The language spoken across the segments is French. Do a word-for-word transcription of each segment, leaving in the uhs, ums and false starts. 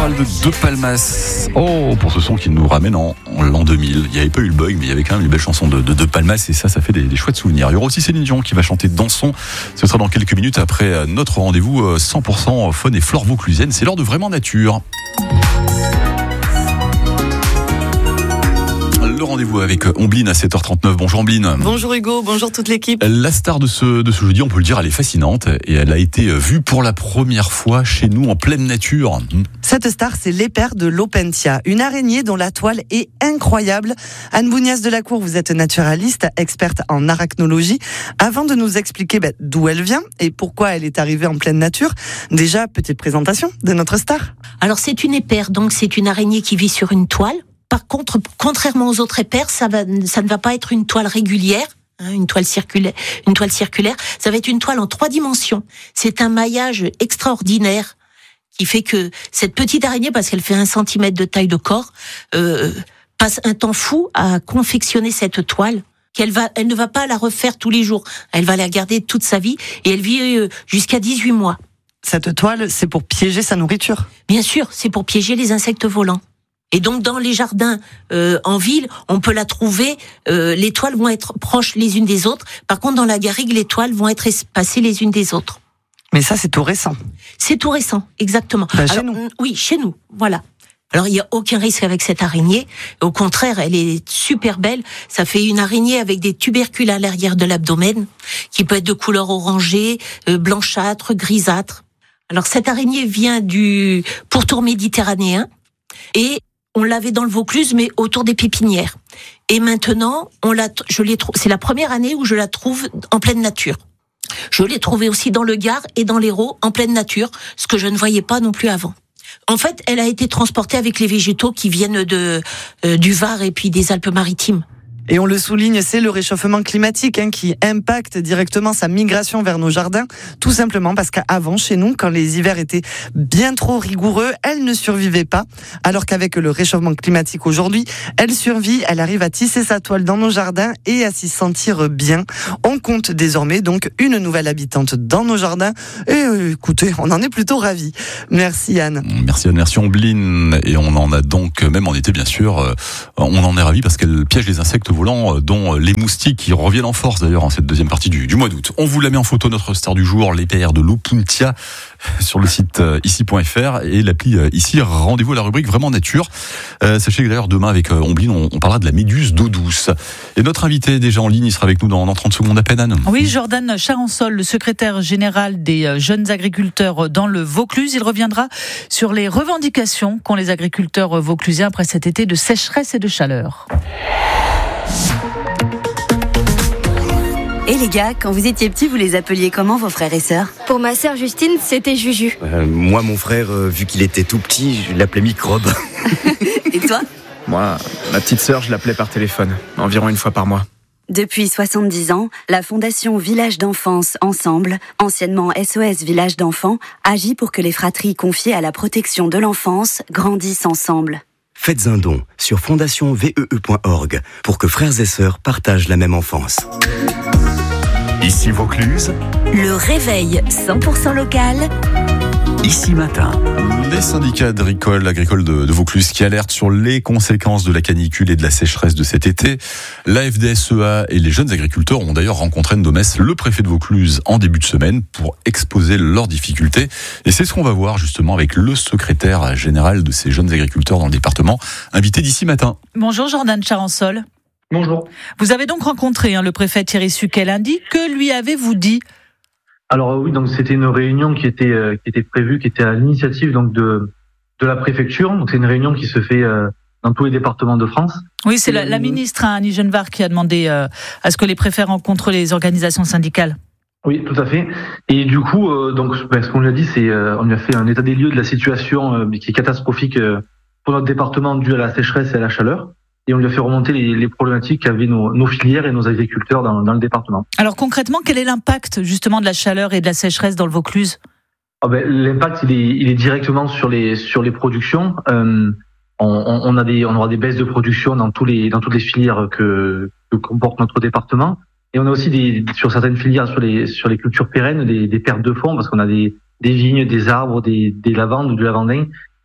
chorale de De Palmas. Oh, pour ce son qui nous ramène en, en l'an deux mille. Il n'y avait pas eu le bug, mais il y avait quand même une belle chanson de De, de Palmas, et ça, ça fait des, des chouettes souvenirs. Il y aura aussi Céline Dion qui va chanter Dansons. Ce sera dans quelques minutes après notre rendez-vous cent pour cent faune et flore vauclusienne. C'est l'heure de Vraiment Nature. Le rendez-vous avec Ombline à sept heures trente-neuf. Bonjour Ombline. Bonjour Hugo, bonjour toute l'équipe. La star de ce, de ce jeudi, on peut le dire, elle est fascinante et elle a été vue pour la première fois chez nous en pleine nature. Cette star, c'est l'épère de l'Opentia, une araignée dont la toile est incroyable. Anne Bougnas de la Cour, vous êtes naturaliste, experte en arachnologie. Avant de nous expliquer bah, d'où elle vient et pourquoi elle est arrivée en pleine nature, déjà, petite présentation de notre star. Alors c'est une épère, donc c'est une araignée qui vit sur une toile. Par contre, contrairement aux autres épères, ça, va, ça ne va pas être une toile régulière, hein, une toile circulaire, une toile circulaire. Ça va être une toile en trois dimensions. C'est un maillage extraordinaire qui fait que cette petite araignée, parce qu'elle fait un centimètre de taille de corps, euh, passe un temps fou à confectionner cette toile. Qu'elle va, elle ne va pas la refaire tous les jours. Elle va la garder toute sa vie et elle vit euh, jusqu'à dix-huit mois. Cette toile, c'est pour piéger sa nourriture. Bien sûr, c'est pour piéger les insectes volants. Et donc dans les jardins euh, en ville, on peut la trouver, euh, les toiles vont être proches les unes des autres. Par contre, dans la garrigue, les toiles vont être espacées les unes des autres. Mais ça, c'est tout récent. C'est tout récent, exactement. Bah, chez Alors, nous. Oui, chez nous, voilà. Alors, il n'y a aucun risque avec cette araignée. Au contraire, elle est super belle. Ça fait une araignée avec des tubercules à l'arrière de l'abdomen, qui peut être de couleur orangée, euh, blanchâtre, grisâtre. Alors, cette araignée vient du pourtour méditerranéen et on l'avait dans le Vaucluse, mais autour des pépinières. Et maintenant, on l'a, je l'ai trou- c'est la première année où je la trouve en pleine nature. Je l'ai trouvée aussi dans le Gard et dans l'Hérault en pleine nature, ce que je ne voyais pas non plus avant. En fait, elle a été transportée avec les végétaux qui viennent de euh, du Var et puis des Alpes-Maritimes. Et on le souligne, c'est le réchauffement climatique hein, qui impacte directement sa migration vers nos jardins, tout simplement parce qu'avant, chez nous, quand les hivers étaient bien trop rigoureux, elle ne survivait pas, alors qu'avec le réchauffement climatique aujourd'hui, elle survit, elle arrive à tisser sa toile dans nos jardins et à s'y sentir bien. On compte désormais donc une nouvelle habitante dans nos jardins et euh, écoutez, on en est plutôt ravis. Merci Anne. Merci Anne, merci Ombline. Et on en a donc, même en été bien sûr, euh, on en est ravis parce qu'elle piège les insectes volants, dont les moustiques qui reviennent en force d'ailleurs en cette deuxième partie du, du mois d'août. On vous la met en photo, notre star du jour, l'épère de l'Opentia, sur le site ici point f r et l'appli ici. Rendez-vous à la rubrique Vraiment Nature. Euh, sachez que d'ailleurs demain avec Ombline, on, on parlera de la méduse d'eau douce. Et notre invité déjà en ligne, il sera avec nous dans, dans trente secondes à peine, Anne. Oui, Jordan Charansol, le secrétaire général des jeunes agriculteurs dans le Vaucluse. Il reviendra sur les revendications qu'ont les agriculteurs vauclusiens après cet été de sécheresse et de chaleur. Et les gars, quand vous étiez petits, vous les appeliez comment vos frères et sœurs ? Pour ma sœur Justine, c'était Juju. Euh, moi, mon frère, euh, vu qu'il était tout petit, je l'appelais Microbe. Et toi ? Moi, ma petite sœur, je l'appelais par téléphone, environ une fois par mois. Depuis soixante-dix ans, la Fondation Village d'Enfance Ensemble, anciennement S O S Village d'Enfants, agit pour que les fratries confiées à la protection de l'enfance grandissent ensemble. Faites un don sur fondation v e e point org pour que frères et sœurs partagent la même enfance. Ici Vaucluse, Le réveil cent pour cent local. ici matin. Les syndicats agricoles, agricoles de, de Vaucluse qui alertent sur les conséquences de la canicule et de la sécheresse de cet été. La F D S E A et les jeunes agriculteurs ont d'ailleurs rencontré Ndomès, le préfet de Vaucluse, en début de semaine pour exposer leurs difficultés. Et c'est ce qu'on va voir justement avec le secrétaire général de ces jeunes agriculteurs dans le département, invité d'ici matin. Bonjour Jordan Charansol. Bonjour. Vous avez donc rencontré hein, le préfet Thierry Suquet lundi. Que lui avez-vous dit ? Alors oui, donc c'était une réunion qui était euh, qui était prévue, qui était à l'initiative donc de de la préfecture. Donc c'est une réunion qui se fait euh, dans tous les départements de France. Oui, c'est la, la ministre hein, Annie Genevard qui a demandé euh, à ce que les préfets rencontrent les organisations syndicales. Oui, tout à fait. Et du coup, euh, donc ben, ce qu'on lui a dit, c'est euh, on lui a fait un état des lieux de la situation euh, qui est catastrophique euh, pour notre département dû à la sécheresse et à la chaleur. Et on lui a fait remonter les, les problématiques qu'avaient nos, nos filières et nos agriculteurs dans, dans le département. Alors concrètement, quel est l'impact justement de la chaleur et de la sécheresse dans le Vaucluse ? Ah ben, l'impact, il est, il est directement sur les sur les productions. Euh, on, on a des, on aura des baisses de production dans tous les dans toutes les filières que, que comporte notre département. Et on a aussi des sur certaines filières sur les sur les cultures pérennes des, des pertes de fonds parce qu'on a des des vignes, des arbres, des des lavandes ou du lavandin qui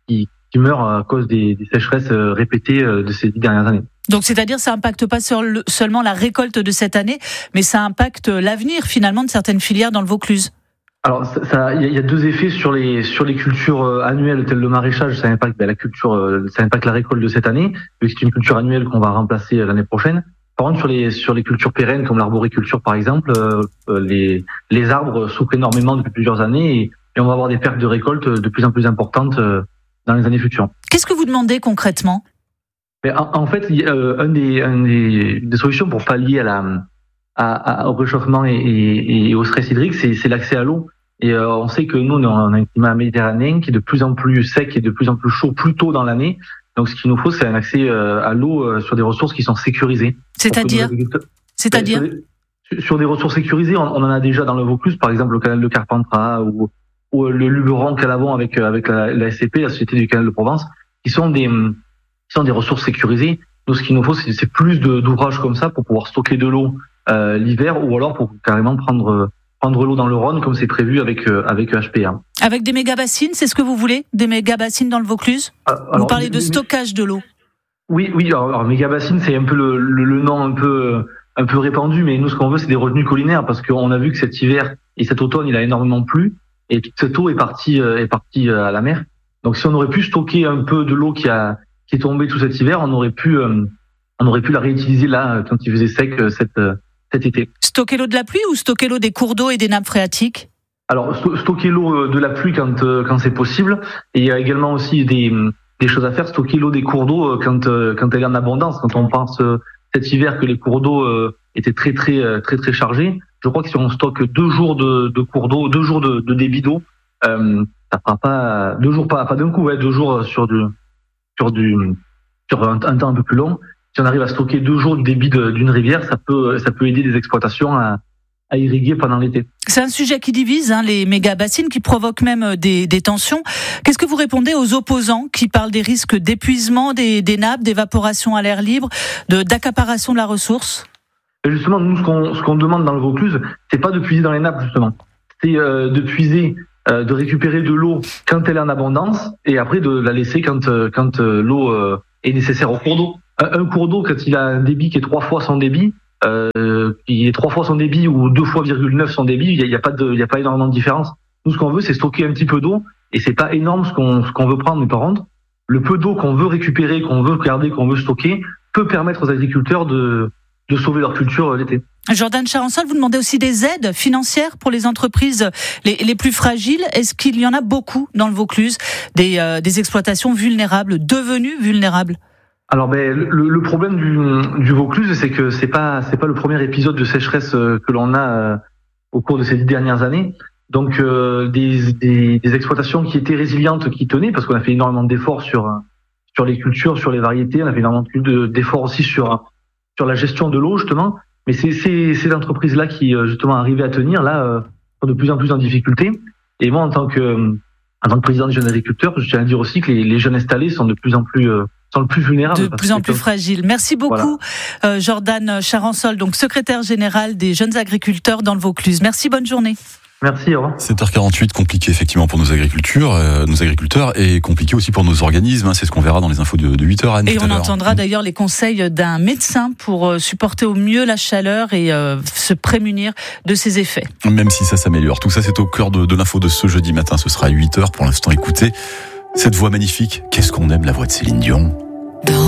qui meurent à cause des, des sécheresses répétées de ces dix dernières années. Donc, c'est-à-dire, ça impacte pas sur le, seulement la récolte de cette année, mais ça impacte l'avenir, finalement, de certaines filières dans le Vaucluse. Alors, ça, ça, y, a, y a deux effets sur les sur les cultures annuelles telles le maraîchage. Ça impacte ben, la culture, ça impacte la récolte de cette année, vu que c'est une culture annuelle qu'on va remplacer l'année prochaine. Par contre, sur les sur les cultures pérennes comme l'arboriculture, par exemple, euh, les les arbres souffrent énormément depuis plusieurs années et, et on va avoir des pertes de récolte de plus en plus importantes euh, dans les années futures. Qu'est-ce que vous demandez concrètement ? Mais en, en fait, il y a, euh, un des, un des, des solutions pour pallier à la, à, à, au réchauffement et, et, et au stress hydrique, c'est, c'est l'accès à l'eau. Et euh, on sait que nous, on a un climat méditerranéen qui est de plus en plus sec et de plus en plus chaud plus tôt dans l'année. Donc, ce qu'il nous faut, c'est un accès euh, à l'eau euh, sur des ressources qui sont sécurisées. C'est-à-dire C'est-à-dire ben, sur, sur des ressources sécurisées, on, on en a déjà dans le Vaucluse, par exemple le canal de Carpentras ou, ou le Luberon-Calavon avec avec la, la S C P, la Société du Canal de Provence, qui sont des qui sont des ressources sécurisées. Nous, ce qu'il nous faut, c'est, c'est plus de, d'ouvrages comme ça pour pouvoir stocker de l'eau euh, l'hiver, ou alors pour carrément prendre prendre l'eau dans le Rhône, comme c'est prévu avec euh, avec H P A. Avec des méga-bassines, c'est ce que vous voulez ? Des méga-bassines dans le Vaucluse ? alors, Vous parlez de stockage de l'eau. Oui, oui. Alors, alors méga-bassine, c'est un peu le, le, le nom un peu un peu répandu, mais nous, ce qu'on veut, c'est des retenues collinaires, parce qu'on a vu que cet hiver et cet automne, il a énormément plu, et toute cette eau est partie euh, est partie euh, à la mer. Donc, si on aurait pu stocker un peu de l'eau qui a qui est tombée tout cet hiver, on aurait pu euh, on aurait pu la réutiliser là quand il faisait sec euh, cet euh, cet été. Stocker l'eau de la pluie ou stocker l'eau des cours d'eau et des nappes phréatiques ? Alors, sto- stocker l'eau de la pluie quand euh, quand c'est possible, et il y a également aussi des des choses à faire. Stocker l'eau des cours d'eau euh, quand euh, quand elle est en abondance. Quand on pense euh, cet hiver que les cours d'eau euh, étaient très très très très très chargés, je crois que si on stocke deux jours de, de cours d'eau, deux jours de, de débit d'eau, euh, ça fera pas deux jours pas pas d'un coup, ouais, deux jours sur du sur du sur un, un temps un peu plus long. Si on arrive à stocker deux jours de débit de, d'une rivière, ça peut ça peut aider les exploitations à à irriguer pendant l'été. C'est un sujet qui divise, hein, les méga-bassines, qui provoquent même des, des tensions. Qu'est-ce que vous répondez aux opposants qui parlent des risques d'épuisement des, des nappes, d'évaporation à l'air libre, de, d'accaparation de la ressource ? Et justement, nous, ce qu'on, ce qu'on demande dans le Vaucluse, c'est pas de puiser dans les nappes, justement. C'est euh, de puiser, euh, de récupérer de l'eau quand elle est en abondance, et après de la laisser quand, euh, quand euh, l'eau euh, est nécessaire au cours d'eau. Un, un cours d'eau, quand il a un débit qui est trois fois son débit, Euh, il est trois fois son débit ou deux fois virgule neuf son débit, il y a, il y a pas de, il y a pas énormément de différence. Nous, ce qu'on veut, c'est stocker un petit peu d'eau, et c'est pas énorme ce qu'on, ce qu'on veut prendre, mais par contre, le peu d'eau qu'on veut récupérer, qu'on veut garder, qu'on veut stocker, peut permettre aux agriculteurs de, de sauver leur culture l'été. Jordan Charansol, vous demandez aussi des aides financières pour les entreprises les, les plus fragiles. Est-ce qu'il y en a beaucoup dans le Vaucluse, des, euh, des exploitations vulnérables, devenues vulnérables ? Alors ben le, le problème du, du Vaucluse, c'est que c'est pas c'est pas le premier épisode de sécheresse que l'on a euh, au cours de ces dix dernières années. Donc euh, des, des des exploitations qui étaient résilientes, qui tenaient, parce qu'on a fait énormément d'efforts sur sur les cultures, sur les variétés, on a fait énormément d'efforts aussi sur sur la gestion de l'eau justement. Mais c'est c'est ces entreprises là qui justement arrivaient à tenir là euh, sont de plus en plus en difficulté. Et moi en tant que en tant que président des jeunes agriculteurs, je tiens à dire aussi que les, les jeunes installés sont de plus en plus euh, sont le plus vulnérables. De plus en plus fragiles. Merci beaucoup, voilà. euh, Jordan Charansol, donc secrétaire général des jeunes agriculteurs dans le Vaucluse. Merci, bonne journée. Merci, au revoir. sept heures quarante-huit, compliqué effectivement pour nos agricultures, euh, nos agriculteurs, et compliqué aussi pour nos organismes. Hein, c'est ce qu'on verra dans les infos de, de huit heures à Et tout à on l'heure. entendra d'ailleurs les conseils d'un médecin pour euh, supporter au mieux la chaleur et euh, se prémunir de ses effets. Même si ça s'améliore. Tout ça, c'est au cœur de, de l'info de ce jeudi matin. Ce sera à huit heures. Pour l'instant, écoutez cette voix magnifique. Qu'est-ce qu'on aime la voix de Céline Dion.